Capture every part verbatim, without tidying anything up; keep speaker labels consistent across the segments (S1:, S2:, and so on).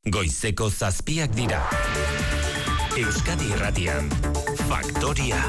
S1: Goizeko zazpiak dira. Euskadi Irratian, Faktoria.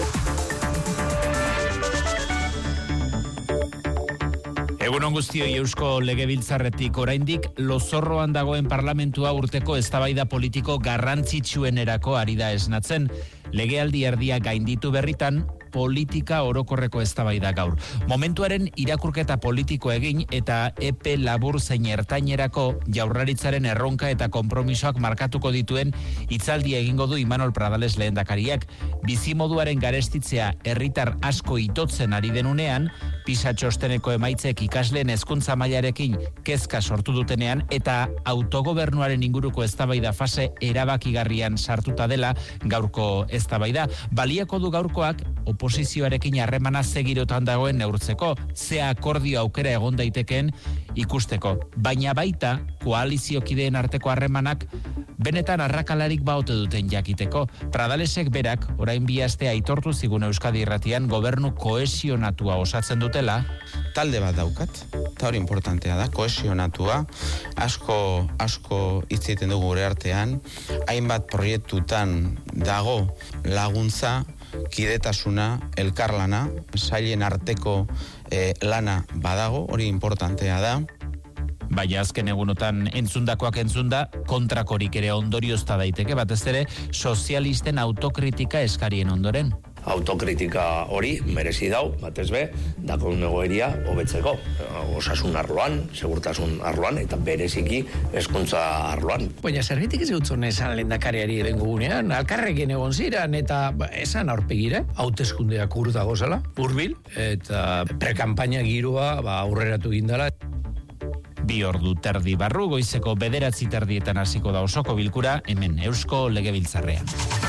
S2: Egunon guztioi, Eusko Legebiltzarretik oraindik lozorroan dagoen parlamentua urteko eztabaida politiko garrantzitsuenerako ari da esnatzen. Legealdi erdia gainditu berritan, politika orokorreko eztabaida gaur. Momentuaren irakurketa politiko egin eta epe labur zein ertainerako Jaurlaritzaren erronka eta konpromisoak markatuko dituen hitzaldia egingo du Imanol Pradales lehendakariak. Bizimoduaren garestitzea herritar asko itotzen ari denunean, PISA txosteneko emaitzek ikasleen hezkuntza mailarekin kezka sortu dutenean eta autogobernuaren inguruko eztabaida fase erabakigarrian sartuta dela gaurko eztabaida. Baliako du gaurkoak oposizioarekin harremana segirotan dagoen neurtzeko, ze akordio aukera egon daitekeen ikusteko. Baina baita, koaliziokideen arteko harremanak benetan arrakalarik baote duten jakiteko. Pradalesek berak, orain bi aste aitortu zigun Euskadi Irratian gobernu kohesionatua osatzen dutela.
S3: Talde bat daukat, eta hori importantea da, kohesionatua, asko, asko hitz egiten dugu gure artean, hainbat proiektutan dago laguntza, kidetasuna, elkarlana, sailen arteko eh, lana badago, hori importantea da.
S2: Baina azken egunotan entzundakoak entzunda, kontrakorik ere ondoriozta daiteke, batez ere sozialisten autokritika eskarien ondoren.
S4: Autokritika hori merezi dau, batez be, dakon egoeria hobetzeko. Osasun arloan, segurtasun arloan, eta bereziki hezkuntza arloan.
S5: Baina zerbitik ez gutzun esan lehendakariari erengo gunean, alkarrekin egon ziren, eta esan aurpegire, hauteskundeak urta gozala, urbil, eta prekampaina giroa ba, aurreratu gindala.
S2: Bi ordu terdi barru, goizeko bederatzi terdietan hasiko da osoko bilkura, hemen Eusko Legebiltzarrean.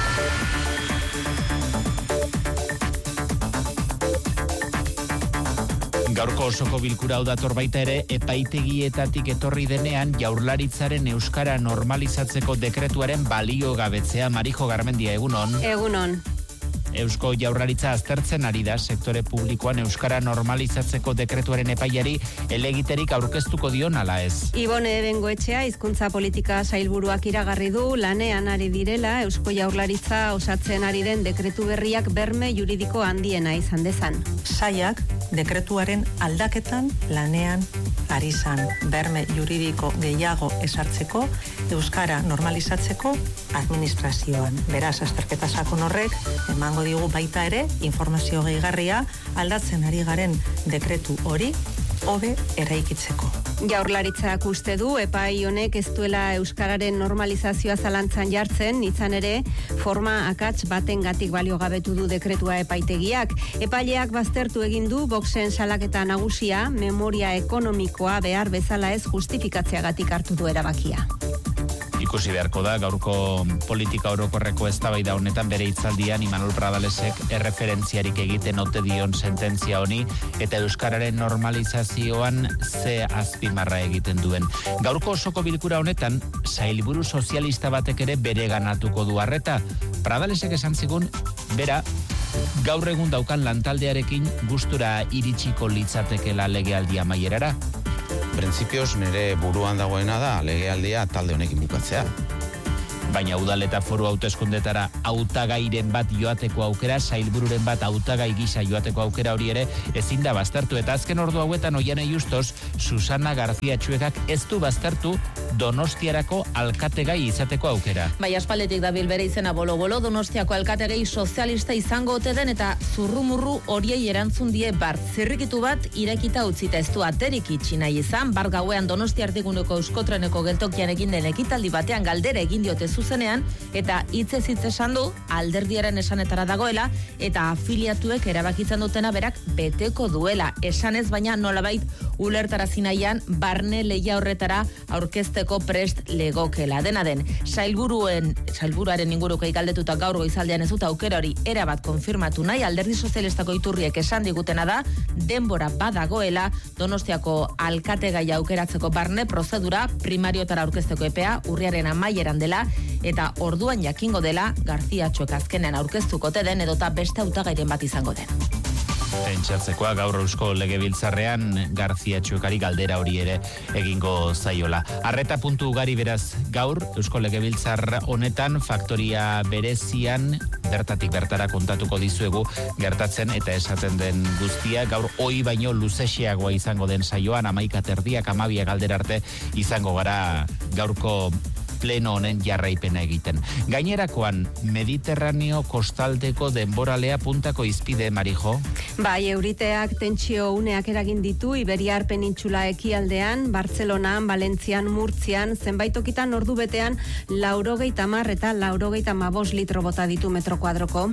S2: Gaurko osoko bilkura hau dator baita ere, epaitegietatik etorri denean Jaurlaritzaren euskara normalizatzeko dekretuaren balio gabetzea. Marijo Garmendia, egunon.
S6: Egunon.
S2: Eusko Jaurlaritza aztertzen ari da sektore publikoan euskara normalizatzeko dekretuaren epaiari elegiterik aurkeztuko dion ala ez.
S6: Ibone Bengoetxea hizkuntza politika sailburuak iragarri du lanean ari direla Eusko Jaurlaritza osatzen ari den dekretu berriak berme juridiko handiena izan dezan.
S7: Sailak dekretuaren aldaketan lanean ari zan berme juridiko gehiago esartzeko euskara normalizatzeko administrazioan. Beraz, azterketa sakon horrek emango digu baita ere informazio gehigarria aldatzen ari garen dekretu hori hobe eraikitzeko.
S6: Jaurlaritzak uste du epai honek ez duela euskararen normalizazioa zalantzan jartzen, izan ere forma akats batengatik baliogabetu du dekretua epaitegiak. Epaileak baztertu egin du Voxen salaketa nagusia, memoria ekonomikoa behar bezala ez justifikatzeagatik hartu du erabakia.
S2: Ikusi beharko da, gaurko politika orokorreko eztabaida honetan bere hitzaldian Imanol Pradalesek erreferentziarik egiten ote dion sententzia honi eta euskararen normalizazioan ze azpimarra egiten duen. Gaurko osoko bilkura honetan, sailburu sozialista batek ere bere ganatuko du harreta. Pradalesek esan zigun, bera, gaur egun daukan lantaldearekin gustura iritsiko litzatekela legealdi amaierara.
S3: Printzipioz nire buruan dagoena da legealdia talde honekin bukatzea.
S2: Baina udal eta foru hauteskundetara hautagairen bat joateko aukera, sailbururen bat hautagai gisa joateko aukera hori ere ezin da baztertu. Eta azken ordu hauetan Oiane Justos, Susana García Txuekak ez du baztertu Donostiarako alkategai izateko aukera.
S8: Bai, aspaldetik dabil bere izena bolo-bolo, Donostiako alkategai sozialista izango ote den eta zurrumurru horiei erantzun die bart. Zirrikitu bat irekita utzita ez du aterik itxi nahi izan, bar gauean Donosti artiguneko Euskotreneko geltokian egin den ekitaldi batean galdera egin diote zuzenean, eta hitzez hitz esan du alderdiaren esanetara dagoela, eta afiliatuek erabakitzen dutena berak beteko duela. Esanez baina nolabait ulertarazi nahian barne lehia horretara aurkezteko prest legokela. Dena den, sailburuen, sailburuaren inguruko galdetuta gaur goizaldean ez dut aukera hori erabat konfirmatu nahi, alderdi sozialistako iturriek esan digutena da, denbora badagoela Donostiako alkategai aukeratzeko barne prozedura primariotara aurkezteko epea urriaren amaieran dela, eta orduan jakingo dela García Txuek azkenean aurkeztuko te den edota beste hautagairen bat izango den.
S2: Pentsatzekoa gaur Eusko Legebiltzarrean Garzia Txuekari galdera hori ere egingo zaiola. Arreta puntu ugari beraz gaur Eusko Legebiltzar honetan faktoria berezian bertatik bertara kontatuko dizuegu gertatzen eta esaten den guztia. Gaur hoi baino luzexeagoa izango den saioan, amaika terdiak, amabia galdera arte izango gara gaurko pleno honen jarraipena egiten. Gainerakoan, Mediterraneo kostaldeko denboralea puntako izpide, Marijo?
S6: Bai, euriteak tentsio uneak eragin ditu Iberiar penintxula ekialdean, Bartzelonan, Valentzian, Murtzian, zenbait tokitan ordu betean laurogeita hamar eta laurogeita hamabost litro bota ditu metro kuadroko.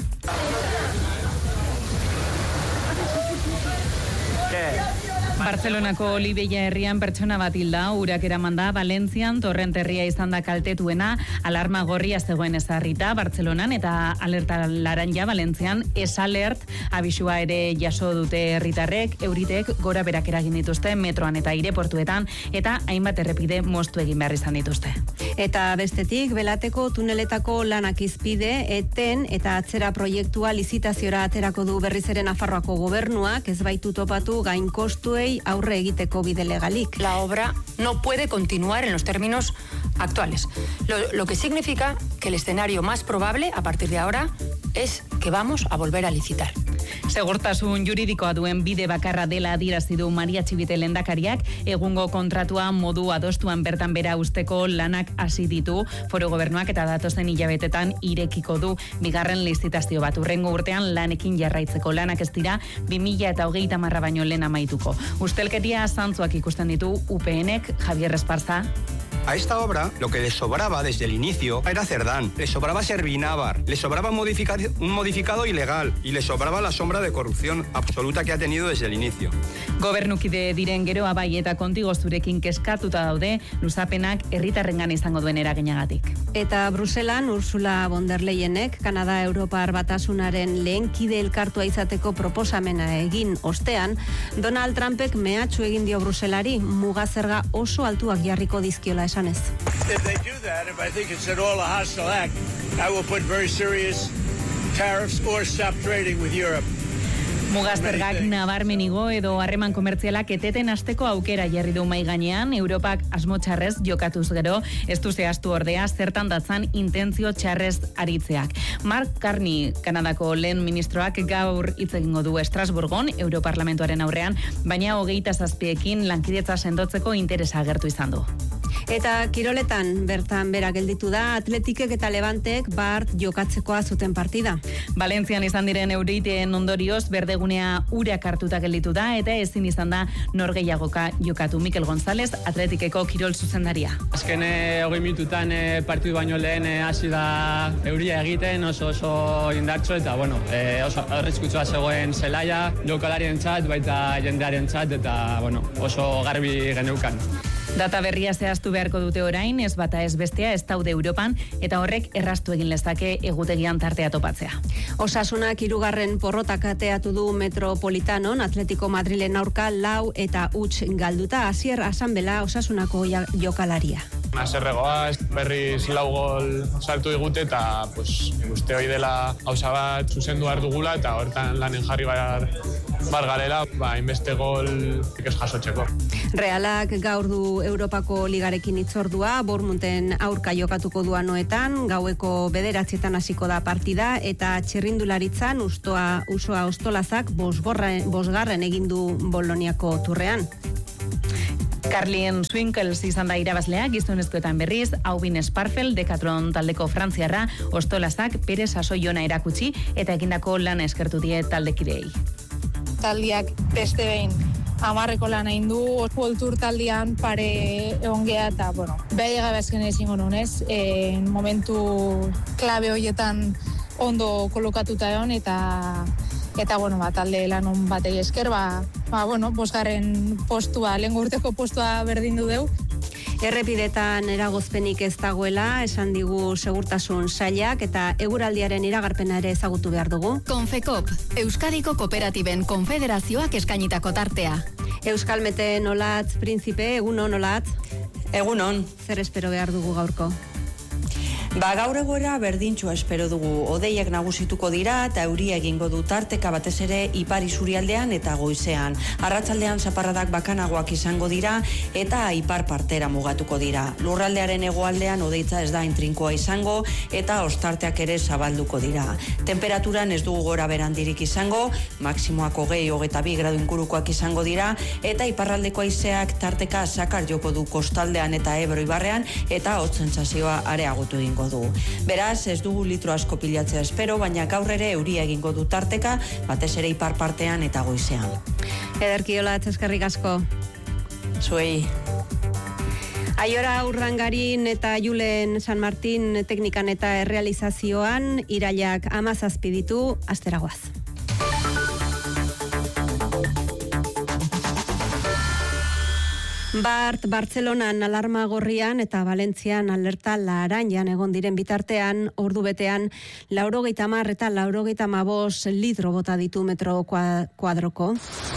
S9: Bartzelonako Oliveia herrian pertsona bat hilda, urak eramanda, Valentzian torrenterria izan da kaltetuena, alarma gorria zegoen ezarrita Bartzelonan eta alerta laranja Valentzian esalert abisua ere jaso dute herritarrek, euritek gora berak eragin dituzte metroan eta aireportuetan eta hainbat errepide moztu egin behar izan dituzte.
S6: Eta bestetik, Belateko tuneletako lanak izpide, eten eta atzera proiektua lizitaziora aterako du berriz ere Nafarroako gobernuak, ez baitu topatu gain kostuei aurre egiteko bide legalik.
S10: La obra no puede continuar en los términos actuales, lo, lo que significa que el escenario más probable a partir de ahora es que vamos a volver a licitar.
S9: Segurtasun juridikoa duen bide bakarra dela adierazi du Maria Txibite lehendakariak, egungo kontratua modu adostuan bertan bera usteko lanak hasi ditu, Foru Gobernuak eta datozen hilabetetan irekiko du bigarren lizitazio bat. Hurrengo urtean lanekin jarraitzeko lanak ez dira bi mila hogeita hamar baino lehen amaituko. Ustelkeria zantzuak ikusten ditu U PNek, Javier Esparza.
S11: A esta obra lo que le sobraba desde el inicio era Cerdán, le sobraba Servinávar, le sobraba modifica- un modificado ilegal y le sobraba la sombra de corrupción absoluta que ha tenido desde el inicio.
S9: Gobernukide diren geroa bai eta kontigo zurekin keskatuta daude luzapenak herritarrengan izango duen eraginagatik.
S6: Eta Bruselan Ursula von der Leyenek Kanada Europar Batasunaren lehen kide elkartua izateko proposamena egin ostean, Donald Trumpek mehatxu egin dio Bruselari mugazerga oso altuak jarriko dizkiola esanez.
S12: If they do that, if I think it's at all a hostile act, I will put very serious tariffs or stop trading with Europe.
S9: Mugazergak nabarmenigo edo harreman komertzialak eteten hasteko aukera jarri du mai gainean, Europak asmo txarrez jokatuz gero, ez du zehaztu ordea zertan datzan intentzio txarrez aritzeak. Mark Carney, Kanadako lehen ministroak gaur hitz egingo du Estrasburgon, Europarlamentuaren aurrean, baina hogeita zazpiekin lankidetza sendotzeko interesa agertu izan du.
S6: Eta kiroletan bertan bera gelditu da Atletikek eta Levantek bart jokatzekoa zuten partida.
S9: Valentzian izan diren euriteen ondorioz berdegunea urak hartuta gelditu da eta ezin izan da norgehiagoka jokatu. Mikel González, Atletikeko kirol zuzendaria.
S13: Azken hogei minututan e, partidu baino lehen hasi e, da euria egiten oso oso indartxo eta bueno, e, oso arriskutsua zegoen zelaia, jokalarien txat, baita jendearen txat eta bueno, oso garbi geneukan.
S9: Data berria zehaztu beharko dute orain, ez bata ez bestea ez daude Europan, eta horrek erraztu egin lezake egutegian tartea topatzea.
S6: Osasunak hirugarren porrotak ateatu du Metropolitanon, Atletico Madrilen aurka lau eta huts galduta, Asier Asanbela Osasunako jokalaria.
S14: Haserregoa, berriz lau gol sartu digute eta pues, uste hoi dela hausa bat zuzendu behar dugula eta hortan lanen jarri bar, bar garela, ba, inbeste gol ez jasotzeko.
S6: Realak gaur du Europako ligarekin hitzordua, Bournemouthen aurka jokatuko du anoetan, gaueko bederatzietan hasiko da partida eta txirrindularitzan ustoa usoa ostolazak bosgarren egin du Boloniako turrean.
S9: Carlien Swinkels izan da irabazlea, gizonezkoetan berriz, Aubin Sparfel, Decathlon taldeko frantziarra, ostolazak Perez Asoiona erakutsi eta egindako lana eskertu die taldekidei.
S15: Taldiak beste behin amarreko lan egin du, World taldean pare egongea eta, bueno, behar egabazken ezin gonun, ez? E, momentu klabe horietan ondo kolokatuta egon eta eta, bueno, ba, talde lanon batei esker, ba, ba, bueno, bosgarren postua, lehen urteko postua berdindu deu.
S6: Errepidetan eragozpenik ez dagoela, esan digu segurtasun sailak eta eguraldiaren iragarpena ere ezagutu behar dugu.
S16: Konfekop, Euskadiko Kooperatiben Konfederazioak eskainitako tartea.
S6: Euskalmete Nolatz, Prinzipe, egunon Nolatz?
S17: Egunon.
S6: Zer espero behar dugu gaurko?
S17: Ba, gaur egoera berdintxoa espero dugu. Odeiak nagusituko dira eta euria egingo du tarteka batez ere ipar isurialdean eta goizean. Arratsaldean zaparradak bakanagoak izango dira eta ipar partera mugatuko dira. Lurraldearen hegoaldean odeitza ez da intrinkoa izango eta ostarteak ere zabalduko dira. Temperaturan ez dugu gora berandirik izango, maksimoak hogei hogeita bi gradu ingurukoak izango dira eta iparraldeko haizeak tarteka sakar joko du kostaldean eta Ebro ibarrean eta hotz sentsazioa areagotu egingo du. Beraz, ez dugu litro asko pilatzea espero, baina gaur ere euria egingo du tarteka, batez ere ipar partean eta goizean.
S6: Ederkiola, eskerrik asko.
S17: Zuei.
S6: Aiora Urdangarin eta Julen San Martin teknikan eta errealizazioan irailak hamazazpi ditu, asteragoaz. Bart, Bartzelonan alarma gorrian eta Valentzian alerta laranjan egon diren bitartean, ordu betean, laurogeita hamar eta laurogeita hamabost litro bota ditu metro kuadroko.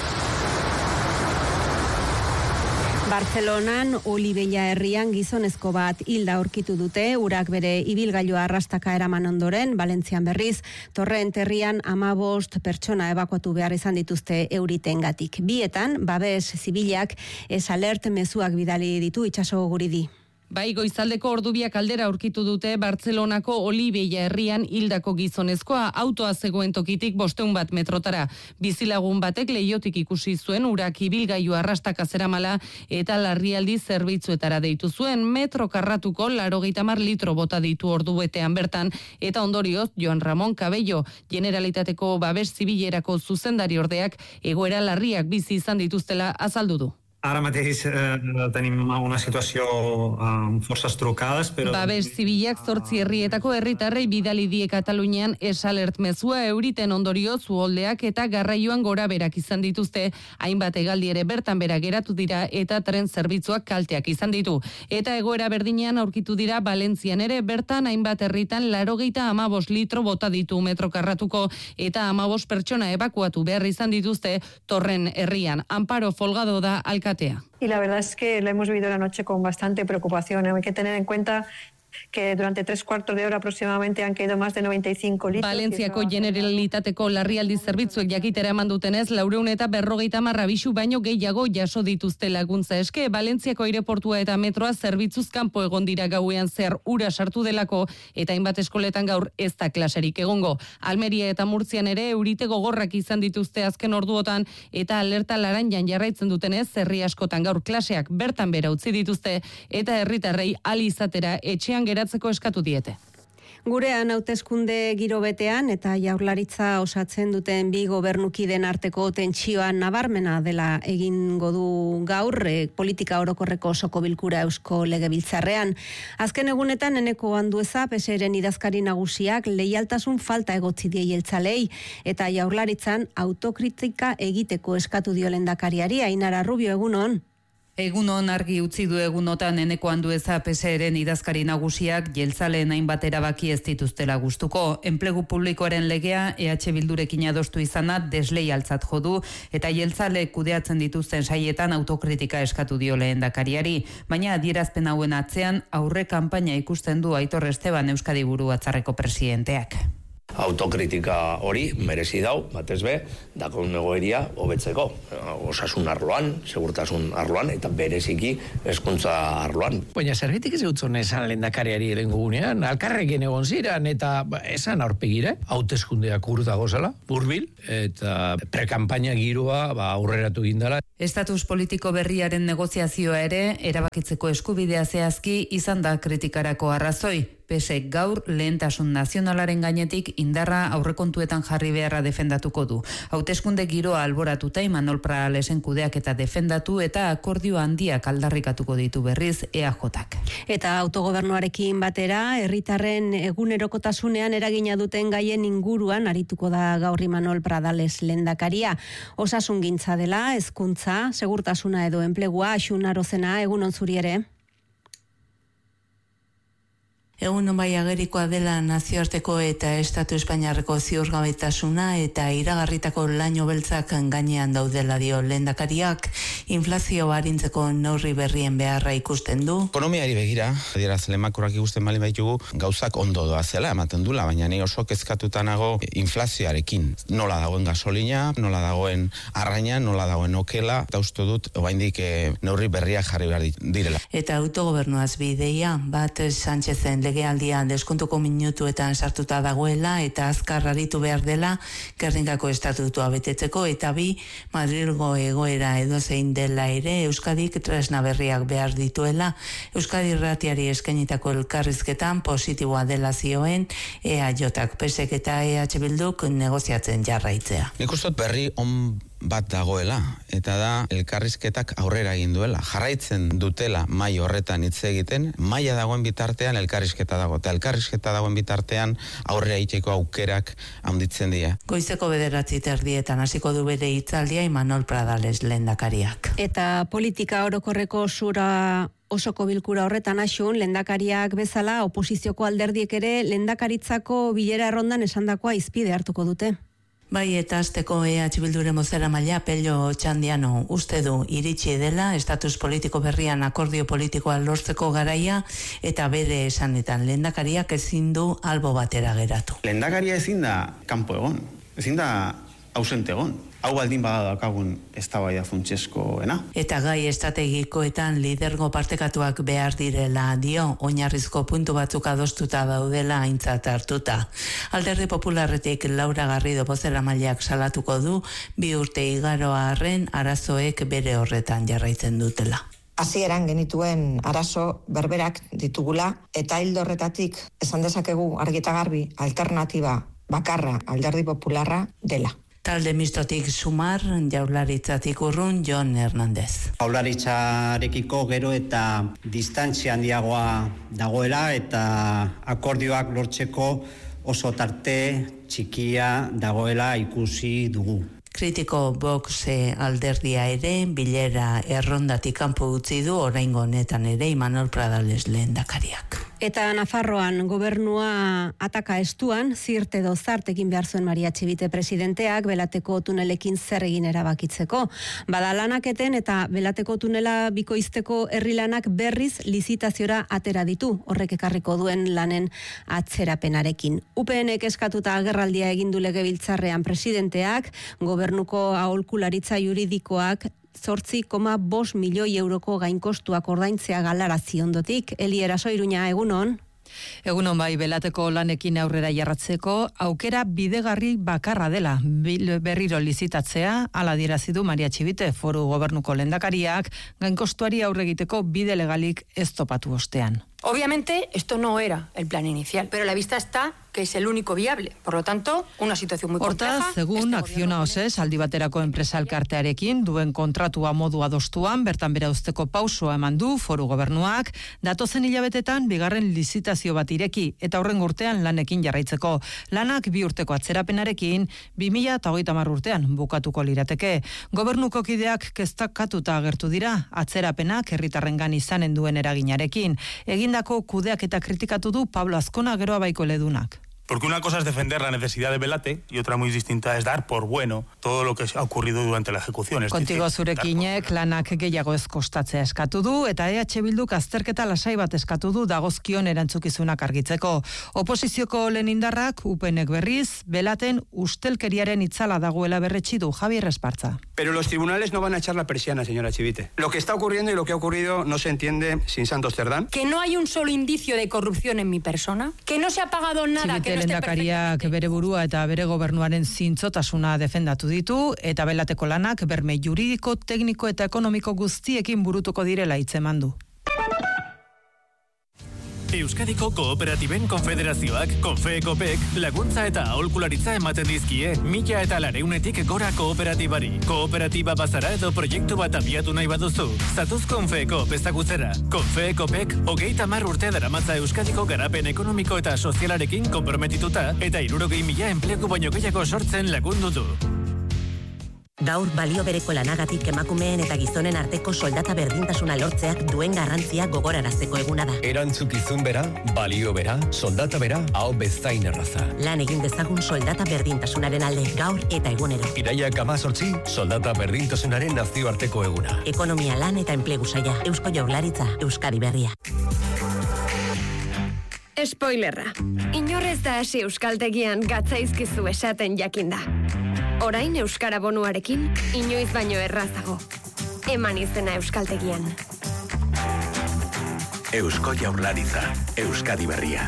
S6: Bartzelonan, Olibella herrian gizonezko bat hilda aurkitu dute, urak bere ibilgailua arrastaka eraman ondoren, Valentzian berriz, Torrent herrian hamabost pertsona ebakuatu behar izan dituzte euritengatik. Bietan, babes zibilak ez alert mezuak bidali ditu itsaso guridi.
S18: Bai, goizaldeko ordubiak aldera aurkitu dute Bartzelonako Olibella herrian hildako gizonezkoa, autoa zegoen tokitik bosteun bat metrotara. Bizilagun batek leiotik ikusi zuen urak ibilgailu arrastaka zeramala eta larrialdi zerbitzuetara deitu zuen. Metro karratuko laurogeita hamar litro bota ditu ordubetean bertan eta ondorioz Joan Ramon Cabello, Generalitateko babes zibilerako zuzendari ordeak egoera larriak bizi izan dituztela azaldu du.
S19: Ara mateix eh, tenim una situació amb forces trucades, però...
S18: Babes zibilak zortzi herrietako herritarrei bidali die Katalunian esalert mezua euriten ondorio zuoldeak eta garraioan gora berak izan dituzte, hainbat hegaldi ere bertan bera geratu dira eta tren zerbitzuak kalteak izan ditu. Eta egoera berdinean aurkitu dira Valentzian ere bertan hainbat herritan laurogeita hamabost litro bota ditu metro karratuko eta hamabost pertsona ebakuatu behar izan dituzte Torren herrian. Amparo Folgado da alkatea.
S20: Y la verdad es que la hemos vivido la noche con bastante preocupación. Hay que tener en cuenta que durante tres cuartos de hora aproximadamente han caído más de noventa y cinco litros.
S18: Valentziako Generalitateko larrialdi zerbitzuek jakitera eman dutenez, laureun eta berrogeita hamar abisu baino gehiago jaso dituzte laguntza eske. Valentziako aireportua eta metroa zerbitzuz kanpo egon dira gauean zer ura sartu delako eta hainbat eskoletan gaur ez da klaserik egongo. Almeria eta Murtzian ere eurite gogorrak izan dituzte azken orduotan eta alerta laranjan jarraitzen dutenez, herri askotan gaur klaseak bertan bera utzi dituzte eta herritarrei ahal izatera etxean geratzeko eskatu diete.
S6: Gurean hauteskunde giro betean eta Jaurlaritza osatzen duten bi gobernukiden arteko tentsioa nabarmena dela egingo du gaur e, politika orokorreko osoko bilkura Eusko Legebiltzarrean. Azken egunetan Eneko Andueza P S Eren idazkari nagusiak leialtasun falta egotzi die jeltzalei eta Jaurlaritzan autokritika egiteko eskatu dio lehendakariari. Ainara Rubio, egunon.
S21: Egunon argi utzi du egunotan Eneko Andueza P S Eren idazkari nagusiak jeltzaleen hainbat erabaki ez dituztela gustuko. Enplegu publikoaren legea E H Bildurekin adostu izana desleialtzat jo du eta jeltzaleek kudeatzen dituzten saietan autokritika eskatu dio lehendakariari, baina adierazpen hauen atzean aurre kanpaina ikusten du Aitor Esteban Euskadi Buru Batzarreko presidenteak.
S4: Autokritika hori merezi dau, batez be, dakon egoeria hobetzeko. Osasun arloan, segurtasun arloan, eta bereziki hezkuntza arloan.
S5: Baina zergatik ez gutzon esan lehendakariari erengo gunean, alkarrekin egon ziren, eta esan aurpegire, hauteskundeak urta gozala, hurbil, eta prekampaina giroa ba, aurreratu gindala.
S21: Estatus politiko berriaren negoziazioa ere, erabakitzeko eskubidea zehazki izan da kritikarako arrazoi. P S ek gaur lehentasun nazionalaren gainetik indarra aurrekontuetan jarri beharra defendatuko du. Hauteskunde giroa alboratuta Imanol Prahalesen kudeak eta defendatu eta akordio handiak aldarrikatuko ditu berriz E A Jak.
S6: Eta autogobernuarekin batera, herritarren egunerokotasunean eragina duten gaien inguruan arituko da gaur Imanol Pradales lehendakaria. Osasungintza dela, hezkuntza, segurtasuna edo enplegua, Xun Arozena, egunon zuri ere.
S1: Egun bai agerikoa dela nazioarteko eta Estatu Espainiarreko ziurgabetasuna eta iragarritako laino beltzak gainean daudela dio lehendakariak, inflazio arintzeko neurri berrien beharra ikusten du.
S3: Ekonomiari begira, adieraz lemakurrak ikusten bali baitugu, gauzak ondo doa zela, ematen dula, baina ni oso kezkatuta nago inflazioarekin. Nola dagoen gasolina, nola dagoen arraina, nola dagoen okela, eta uste dut, oraindik e, neurri berriak jarri behar direla.
S1: Eta autogobernuaz bideia, bat Sánchezen legealdian deskontuko minutuetan sartuta dagoela eta azkar aritu behar dela Gernikako estatutua betetzeko, eta bi Madrilgo egoera edozein dela ere Euskadik tresna berriak behar dituela. Euskadi Irratiari eskainitako elkarrizketan positiboa dela zioen E A Jak, P S eta E H Bilduk negoziatzen jarraitzea.
S3: Nik uste dut berri on bat dagoela, eta da elkarrizketak aurrera egin duela. Jarraitzen dutela mai horretan hitz egiten, maila dagoen bitartean elkarrizketa dago, eta elkarrizketa dagoen bitartean aurrera egiteko aukerak handitzen dira.
S1: Goizeko bederatzi terdietan hasiko du bere hitzaldia Imanol Pradales lehendakariak.
S6: Eta politika orokorreko sura osoko bilkura horretan asun, lehendakariak bezala oposizioko alderdiek ere lehendakaritzako bilera errondan esandakoa izpide hartuko dute.
S1: Bai, eta azteko E H Bilduren bozera maila Pello Txandiano uste du iritsi dela estatus politiko berrian akordio politikoa lortzeko garaia, eta bere esanetan lehendakariak ezin du albo batera geratu.
S3: Lehendakaria ezin da kanpo egon, ezin da ausente egon. Hau baldin bada daukagun eztabaida funtseskoena.
S1: Eta gai estrategikoetan lidergo partekatuak behar direla dio, oinarrizko puntu batzuk adostuta daudela aintzat hartuta. Alderdi Popularretik Laura Garrido bozeramaileak salatuko du, bi urte igaroa arren arazoek bere horretan jarraitzen dutela.
S22: Hasieran genituen arazo berberak ditugula, eta hildo horretatik esan dezakegu argi eta garbi alternatiba bakarra Alderdi Popularra dela.
S1: Talde mistotik Sumar, Jaurlaritzatik urrun Jon Hernández.
S23: Jaurlaritzarekiko gero eta distantzia handiagoa dagoela eta akordioak lortzeko oso tarte txikia dagoela ikusi dugu.
S1: Kritiko Vox alderdia ere bilera errondatik kanpo utzi du oraingo honetan ere Imanol Pradales lehendakariak.
S6: Eta Nafarroan gobernua ataka estuan, zirt edo zart egin behar zuen Maria Txibite presidenteak belateko tunelekin zer egin erabakitzeko. Badalanaketen eta belateko tunela bikoizteko herrilanak berriz lizitaziora atera ditu, horrek ekarriko duen lanen atzerapenarekin. U P Nek eskatuta agerraldia egin du legebiltzarrean presidenteak, gobernuko aholkularitza juridikoak zortzi koma bost milioi euroko gainkostuak ordaintzea galarazi ondotik. Eli Eraso, Iruña, egunon.
S24: Egunon bai, belateko lanekin aurrera jarratzeko aukera bidegarri bakarra dela. Berriro lizitatzea, ala adierazi du Maria Txibite, foru gobernuko lehendakariak, gainkostuari aurre egiteko bide legalik ez topatu ostean.
S10: Obviamente, esto no era el plan inicial, pero la vista está que es el único viable. Por lo tanto, una situación muy compleja.
S24: Hortaz, segun Akziona Osez, aldi baterako enpresa elkartearekin, duen kontratua modu adostuan, bertan bera usteko pausoa eman du, foru gobernuak, datozen hilabetetan, bigarren lizitazio bat ireki, eta horren urtean lanekin jarraitzeko. Lanak bi urteko atzerapenarekin, bi mila eta hogeita hamar urtean bukatuko lirateke. Gobernuko kideak keztakatuta agertu dira, atzerapenak herritarrengan izanen duen eraginarekin. Egindako kudeak eta kritikatu du Pablo Azkona Geroa Baiko ledunak.
S25: Porque una cosa es defender la necesidad de Belate y otra muy distinta es dar por bueno todo lo que ha ocurrido durante la ejecución.
S24: Kontigo zurekinek lanak gehiago ez kostatzea eskatu du eta E H Bilduk azterketa lasai bat eskatu du dagozkion erantzukizunak argitzeko. Oposizioko lehen indarrak U P Nek berriz Belaten ustelkeriaren itzala dagoela berretsi du Javier Espartza.
S11: Pero los tribunales no van a echar la persiana, señora Chivite. Lo que está ocurriendo y lo que ha ocurrido no se entiende sin Santos Cerdán.
S10: Que no hay un solo indicio de corrupción en mi persona, que no se ha pagado nada,
S24: Chivite
S10: que no
S24: lehendakariak bere burua eta bere gobernuaren zintzotasuna defendatu ditu eta belateko lanak berme juridiko, tekniko eta ekonomiko guztiekin burutuko direla hitzeman du.
S26: Euskadiko Kooperatiben Konfederazioak, Konfeekopek, laguntza eta aholkularitza ematen dizkie, mila eta lareunetik gora kooperatibari. Kooperatiba bazara edo proiektu bat abiatu nahi baduzu. Zatuz Konfeekop ezagutzera. Konfeekopek, hogeita hamar urte daramatza Euskadiko garapen ekonomiko eta sozialarekin konprometituta eta hirurogei mila enplegu baino gehiago sortzen lagundu du.
S2: Gaur balio bereko lanagatik emakumeen eta gizonen arteko soldata berdintasuna lortzeak duen garrantzia gogorarazteko eguna da.
S7: Erantzukizun bera, balio bera, soldata bera, hau bezain erraza.
S2: Lan egin dezagun soldata berdintasunaren alde gaur eta egunero.
S7: Iraiak amazortzi, soldata berdintasunaren nazioarteko eguna.
S2: Ekonomia, lan eta enplegu saila, Eusko Jaurlaritza, Euskadi Berria.
S8: Spoilerra. Inorrez da hasi euskaltegian gatzaizkizu esaten jakinda. Orain euskara bonuarekin, inoiz baino errazago. Eman izena euskaltegian.
S7: Eusko Jaurlaritza, Euskadi Berria.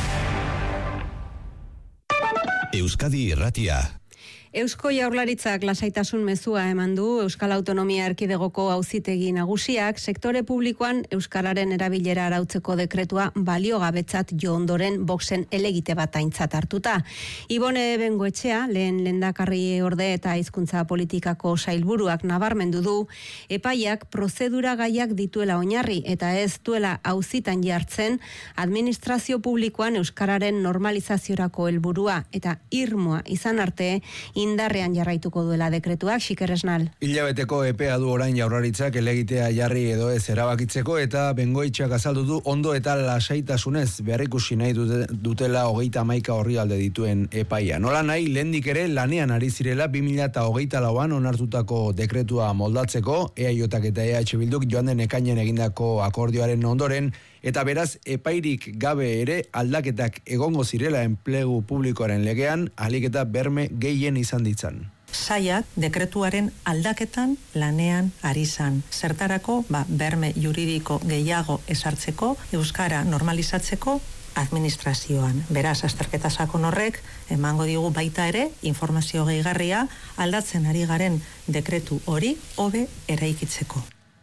S12: Euskadi Irratia.
S6: Eusko Jaurlaritzak lasaitasun mezua eman du Euskal Autonomia Erkidegoko auzitegi nagusiak sektore publikoan euskararen erabilera arautzeko dekretua baliogabetzat jo ondoren Voxen elegite bat aintzat hartuta. Ibone Bengoetxea, lehen lehendakarri orde eta hizkuntza politikako sailburuak nabarmendu du, epaiak prozedura gaiak dituela oinarri eta ez duela auzitan jartzen administrazio publikoan euskararen normalizaziorako helburua eta irmoa izan arte indarrean jarraituko duela dekretuak. Xiker Esnal.
S13: Hilabeteko epea du orain Jaurlaritzak elegitea jarri edo ez erabakitzeko eta Bengoetxeak azaldu du ondo eta lasaitasunez beharrikusi nahi dute, dutela hogeita hamaika orrialde dituen epaia. Nola nahi, lehendik ere lanean ari zirela bi mila hogeita lauan onartutako dekretua moldatzeko, E A J eta E H Bilduk joan den ekainean egindako akordioaren ondoren, eta beraz epairik gabe ere aldaketak egongo zirela enplegu publikoaren legean, ahalik eta berme gehien izan ditzan.
S14: Saiak dekretuaren aldaketan lanean ari zan. Zertarako, ba, berme juridiko gehiago esartzeko, euskara normalizatzeko administrazioan. Beraz, azterketa sakon horrek emango digu baita ere informazio gehigarria aldatzen ari garen dekretu hori hobe eraikitzeko.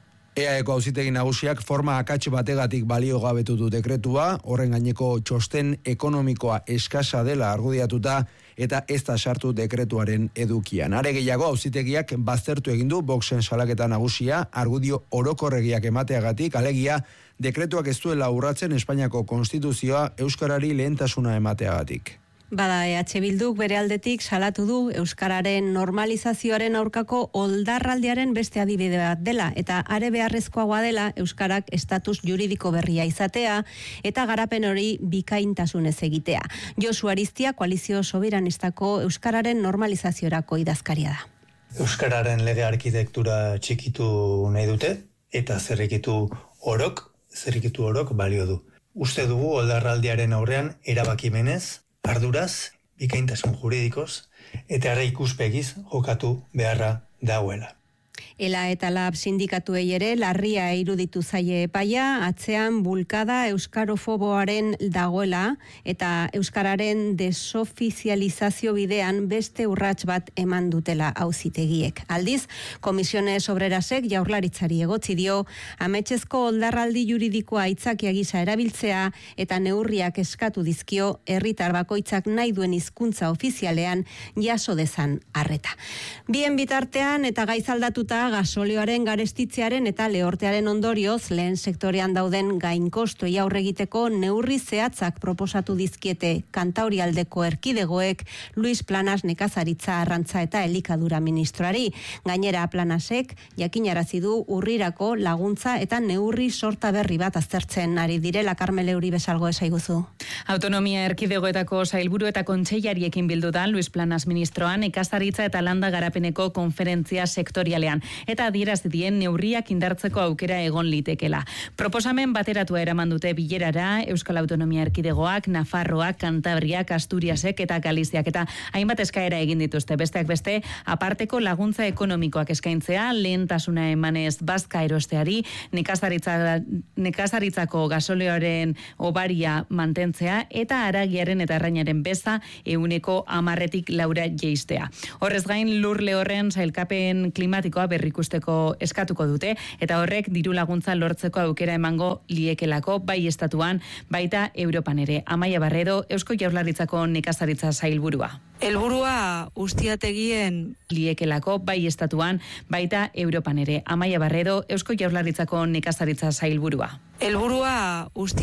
S13: E A Eko auzitegi nagusiak forma akats bategatik balio gabetu du dekretua, horren gaineko txosten ekonomikoa eskasa dela argudiatuta eta ez da sartu dekretuaren edukian. Are gehiago auzitegiak baztertu egin du Voxen salaketa nagusia argudio orokorregiak emateagatik, alegia dekretuak ez duela urratzen Espainiako konstituzioa euskarari lehentasuna emateagatik.
S6: Bada, E H Bilduk bere aldetik salatu du euskararen normalizazioaren aurkako oldarraldiaren beste adibide bat dela eta are beharrezkoagoa dela euskarak estatus juridiko berria izatea eta garapen hori bikaintasunez egitea. Josu Ariztia, Koalizio Soberanistako euskararen normalizaziorako idazkaria da.
S27: Euskararen lege arkitektura txikitu nahi dute eta zerrikitu orok, zerrikitu orok balio du. Uste dugu oldarraldiaren aurrean erabakimenez, arduraz, bikaintasun juridikoz, eta ara ikuspegiz jokatu beharra dagoela.
S6: Ela eta Lab sindikatuei ere larria iruditu zaie epaia, atzean bulkada euskarofoboaren dagoela eta euskararen desofizializazio bidean beste urrats bat eman dutela auzitegiek. Aldiz, Komisiones Obrerasek Jaurlaritzari egotzi dio ametsezko oldarraldi juridikoa aitzakia gisa erabiltzea eta neurriak eskatu dizkio herritar bakoitzak nahi duen hizkuntza ofizialean jaso dezan arreta. Bien bitartean eta gaizaldatuta gasolioaren garestitzearen eta lehortearen ondorioz lehen sektorean dauden gainkostuei aurre egiteko neurri zehatzak proposatu dizkiete Kantaurialdeko erkidegoek Luis Planas nekazaritza, arrantza eta elikadura ministroari. Gainera Planasek jakinarazi du urrirako laguntza eta neurri sorta berri bat aztertzen ari direla. Karmele Uri bezalgo esaiguzu.
S9: Autonomia erkidegoetako sailburu eta kontseilariekin bildu da Luis Planas ministroan nekazaritza eta landa garapeneko konferentzia sektorialean. Eta adieraz dien neurriak indartzeko aukera egon litekela. Proposamen bateratua eraman dute bilerara Euskal Autonomia Erkidegoak, Nafarroak, Kantabriak, Asturiasek eta Galiziak eta hainbat eskaera egin dituzte. Besteak beste, aparteko laguntza ekonomikoak eskaintzea, lehentasuna emanez bazka erosteari, nekazaritza, nekazaritzako gasolioaren obaria mantentzea eta haragiaren eta arrainaren beza euneko amarretik laura jeistea. Horrez gain, lur lehorren sailkapen klimatikoa berrikusteko eskatuko dute eta horrek diru laguntza lortzeko aukera emango liekelako bai estatuan baita Europan ere. Amaia Barredo, Eusko Jaurlaritzako nekazaritza sailburua.
S28: Helburua ustiategien
S9: liekelako bai estatuan baita Europan ere. Amaia Barredo, Eusko Jaurlaritzako nekazaritza sailburua.
S28: Helburua